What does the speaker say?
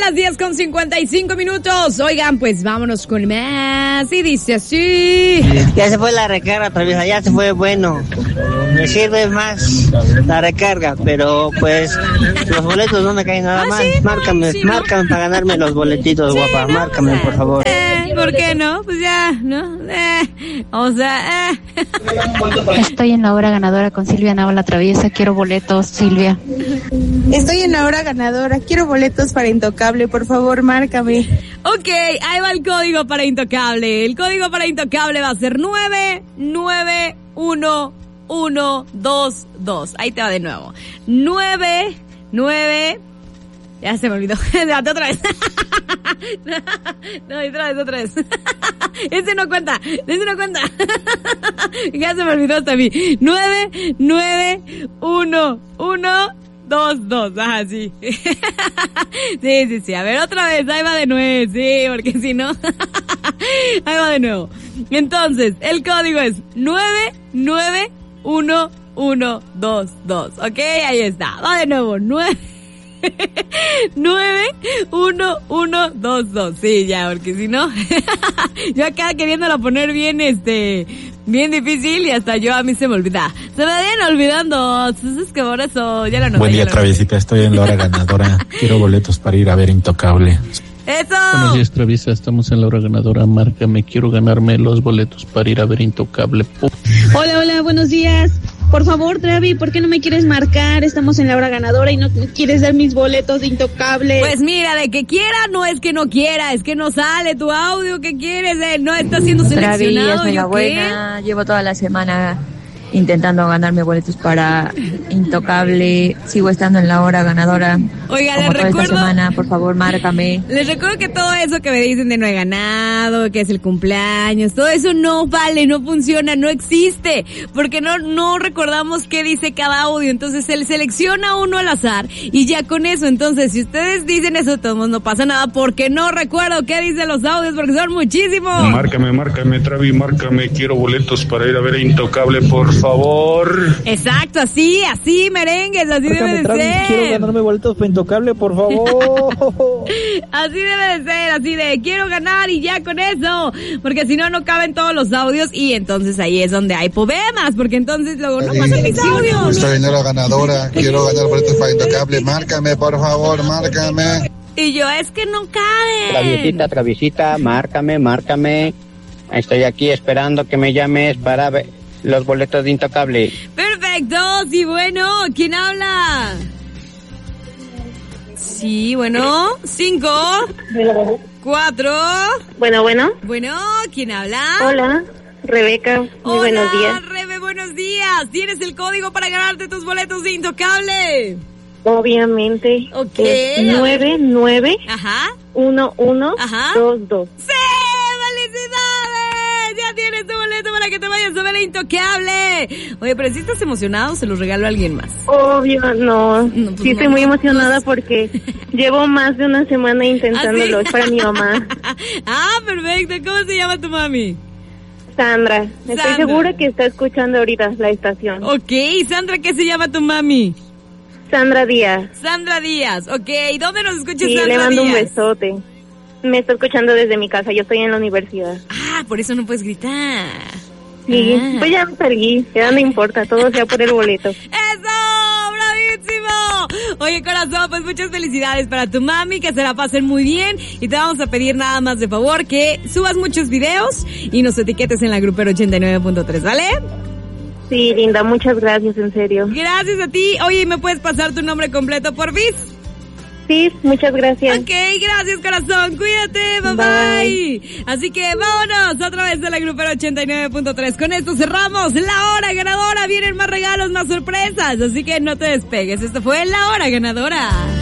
las 10:55. Oigan, pues vámonos con más. Y dice así. Ya se fue la recarga, Traviesa, ya se fue, bueno. Me sirve más la recarga, pero pues los boletos no me caen nada más. ¿Sí? Márcame, Sí, márcame para ganarme los boletitos, sí, guapa. ¿no? Márcame, por favor. ¿Por qué no? Pues ya, ¿no? O sea, Estoy en la hora ganadora con Silvia Nava Traviesa. Quiero boletos, Silvia. Estoy en la hora ganadora. Quiero boletos para Intocable. Por favor, márcame. Ok, ahí va el código para Intocable. El código para Intocable va a ser 99122. Ahí te va de nuevo. 99. Ya se me olvidó. Date otra vez. No, otra vez. Ese no cuenta. Ya se me olvidó hasta a mí. 99122. Ajá, sí. Sí. A ver, otra vez. Ahí va de nuevo. Sí, porque si no. Ahí va de nuevo. Entonces, el código es 99122. Ok, ahí está. Va de nuevo. 91122. Sí, ya, porque si no yo acá queriéndola poner bien bien difícil y hasta yo a mí se me olvida. Se me vienen olvidando. Entonces que por eso ya la noté. Buen día, Traviesita, estoy en la hora ganadora. Quiero boletos para ir a ver Intocable. ¡Eso! Buenos días, Traviesa, estamos en la hora ganadora. Márcame, quiero ganarme los boletos para ir a ver Intocable. Hola, buenos días. Por favor, Travi, ¿por qué no me quieres marcar? Estamos en la hora ganadora y no quieres dar mis boletos de Intocable. Pues mira, de que quiera no es que no quiera, es que no sale tu audio. ¿Qué quieres? No está siendo seleccionado. Travi, es buena. Llevo toda la semana intentando ganarme boletos para Intocable. Sigo estando en la hora ganadora. Oiga, como les toda recuerdo. Esta semana, por favor, márcame. Les recuerdo que todo eso que me dicen de no he ganado, que es el cumpleaños, todo eso no vale, no funciona, no existe, porque no recordamos qué dice cada audio. Entonces se le selecciona uno al azar y ya con eso. Entonces, si ustedes dicen eso, todos no pasa nada, porque no recuerdo qué dicen los audios, porque son muchísimos. Márcame, Travi, márcame. Quiero boletos para ir a ver Intocable, por favor. Exacto, así, merengues, así Márcame, debe de Travi, ser. quiero ganarme boletos para Intocable, por favor. Así debe de ser, así de quiero ganar y ya con eso, porque si no caben todos los audios y entonces ahí es donde hay problemas, porque entonces luego no pasan mis audios. Estoy en la ganadora, quiero ganar boletos para Intocable, márcame, por favor, márcame. Y yo, es que no cabe. Traviesita, márcame. Estoy aquí esperando que me llames para ver los boletos de Intocable. Perfecto, sí, bueno, ¿quién habla? Sí, bueno, 5, 4. Bueno. Bueno, ¿quién habla? Hola, Rebeca, muy buenos días. Hola, Rebe, buenos días. ¿Tienes el código para ganarte tus boletos de Intocable? Obviamente. Ok. 99 Ajá. 1122. ¡Sí! ¡Felicidades! Ya tienes tu boleto para que te vayas a ver a Intocable. Oye, pero si estás emocionado, se los regalo a alguien más. Obvio, no. Pues Sí, estoy muy emocionada porque llevo más de una semana intentándolo. ¿Ah, sí? Es para mi mamá. Ah, perfecto. ¿Cómo se llama tu mami? Sandra. Estoy segura que está escuchando ahorita la estación. Ok, Sandra, ¿qué se llama tu mami? Sandra Díaz. Sandra Díaz, ok. ¿Dónde nos escuchas, Sí, Sandra le mando Díaz? un besote. Me está escuchando desde mi casa, yo estoy en la universidad. Ah, por eso no puedes gritar. Sí, pues ya me perdí, ya no importa, todo sea por el boleto. ¡Eso! ¡Bravísimo! Oye, corazón, pues muchas felicidades para tu mami, que se la pasen muy bien. Y te vamos a pedir nada más de favor que subas muchos videos y nos etiquetes en la Grupero 89.3, ¿vale? Sí, linda, muchas gracias, en serio. Gracias a ti. Oye, ¿me puedes pasar tu nombre completo, porfis? Sí, muchas gracias. Ok, gracias, corazón. Cuídate, bye. Así que vámonos otra vez de la Grupero 89.3. Con esto cerramos la hora ganadora. Vienen más regalos, más sorpresas. Así que no te despegues. Esto fue la hora ganadora.